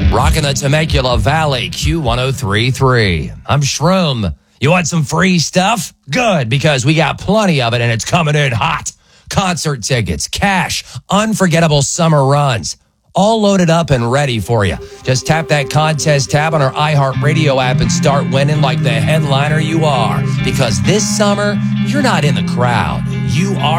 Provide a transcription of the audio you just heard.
Rocking the Temecula Valley, Q1033. I'm Shroom. You want some free stuff? Good, because we got plenty of it and it's coming in hot. Concert tickets, cash, unforgettable summer runs, all loaded up and ready for you. Just tap that contest tab on our iHeartRadio app and start winning like the headliner you are. Because this summer, you're not in the crowd. You are